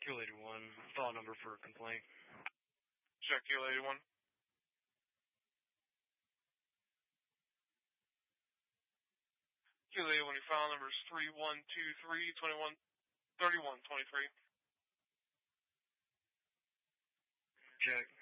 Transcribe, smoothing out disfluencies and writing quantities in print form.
Q81, file number for a complaint. Check Q81. Q81, your file number is 3123-2131-23. Check.